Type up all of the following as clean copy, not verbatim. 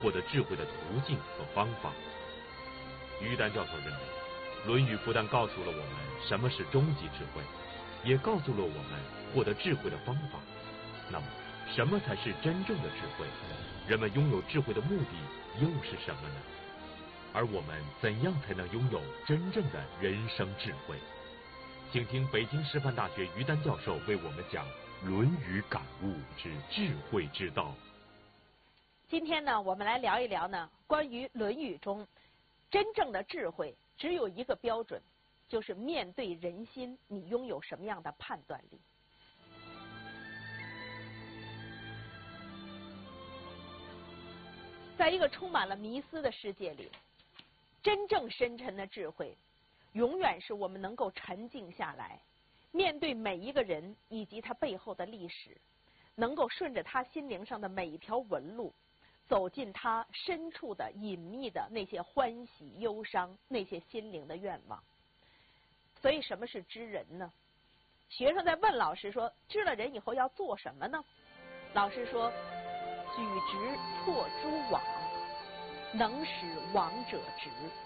获得智慧的途径和方法。于丹教授认为，《论语》不但告诉了我们什么是终极智慧，也告诉了我们获得智慧的方法。那么，什么才是真正的智慧？人们拥有智慧的目的又是什么呢？而我们怎样才能拥有真正的人生智慧？请听北京师范大学于丹教授为我们讲《论语感悟之智慧之道》。 今天呢，我们来聊一聊呢，关于《论语》中真正的智慧只有一个标准，就是面对人心，你拥有什么样的判断力。在一个充满了迷思的世界里，真正深沉的智慧永远是我们能够沉静下来，面对每一个人以及他背后的历史，能够顺着他心灵上的每一条纹路，走进他深处的隐秘的那些欢喜忧伤，那些心灵的愿望。所以什么是知人呢？学生在问老师说，知了人以后要做什么呢？老师说，举直错诸枉，能使枉者直。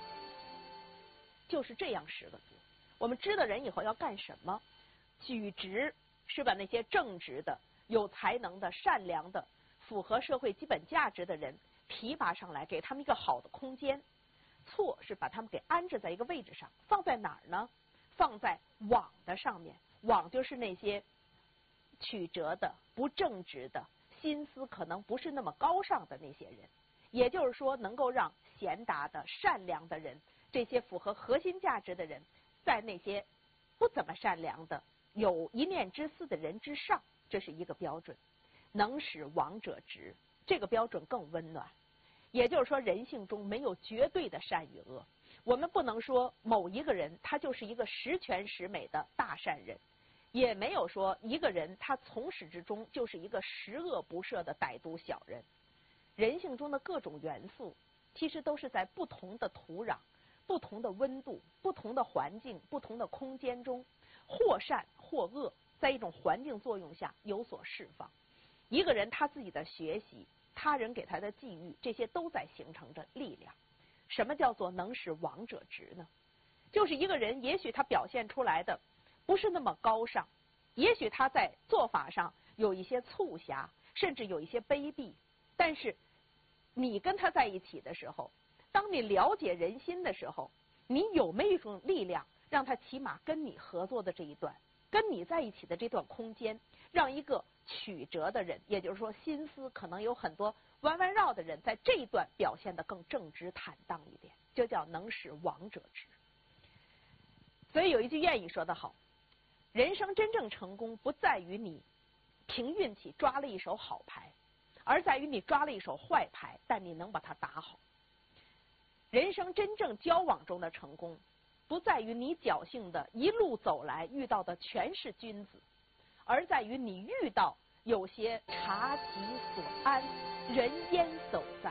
就是这样10个字。我们知道人以后要干什么？举直是把那些正直的、有才能的、善良的、符合社会基本价值的人提拔上来，给他们一个好的空间。错是把他们给安置在一个位置上，放在哪儿呢？放在枉的上面。枉就是那些曲折的、不正直的、心思可能不是那么高尚的那些人。也就是说，能够让贤达的、善良的人，这些符合核心价值的人，在那些不怎么善良的、有一念之私的人之上，这是一个标准。能使枉者直，这个标准更温暖。也就是说，人性中没有绝对的善与恶。我们不能说某一个人他就是一个十全十美的大善人，也没有说一个人他从始至终就是一个十恶不赦的歹毒小人。人性中的各种元素，其实都是在不同的土壤、不同的温度、不同的环境、不同的空间中，或善或恶，在一种环境作用下有所释放。一个人他自己的学习，他人给他的际遇，这些都在形成着力量。什么叫做能使枉者直呢？就是一个人也许他表现出来的不是那么高尚，也许他在做法上有一些促狭，甚至有一些卑鄙，但是你跟他在一起的时候，当你了解人心的时候，你有没有一种力量让他起码跟你合作的这一段，跟你在一起的这段空间，让一个曲折的人，也就是说心思可能有很多弯弯绕的人，在这一段表现得更正直坦荡一点，就叫能使枉者直。所以有一句谚语说得好，人生真正成功不在于你凭运气抓了一手好牌，而在于你抓了一手坏牌，但你能把它打好。人生真正交往中的成功，不在于你侥幸的一路走来遇到的全是君子，而在于你遇到有些察其所安，人焉走哉。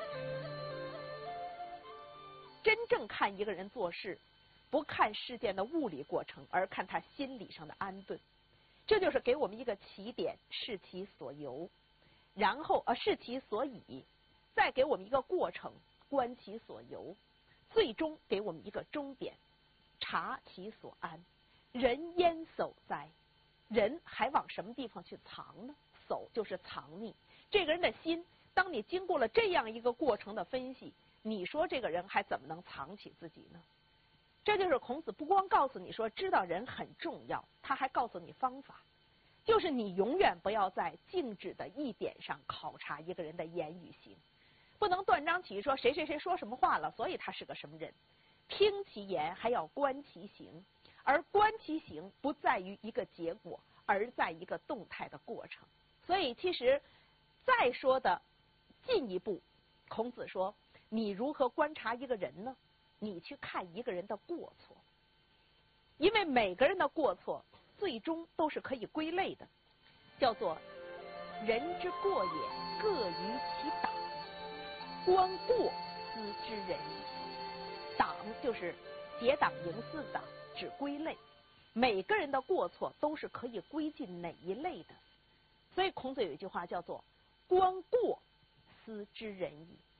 真正看一个人做事，不看事件的物理过程，而看他心理上的安顿。这就是给我们一个起点，视其所由，然后视其所以，再给我们一个过程，观其所由，最终给我们一个终点，察其所安，人焉走哉。人还往什么地方去藏呢？走就是藏匿。这个人的心，当你经过了这样一个过程的分析，你说这个人还怎么能藏起自己呢？这就是孔子不光告诉你说知道人很重要，他还告诉你方法，就是你永远不要在静止的一点上考察一个人的言语行，不能断章取义说谁谁谁说什么话了，所以他是个什么人。听其言还要观其行，而观其行不在于一个结果，而在一个动态的过程。所以其实再说的进一步，孔子说你如何观察一个人呢？你去看一个人的过错，因为每个人的过错最终都是可以归类的，叫做人之过也，各于其党，观过思之人也。党就是结党营私的党，指归类。每个人的过错都是可以归进哪一类的。所以孔子有一句话叫做观过思斯之人矣。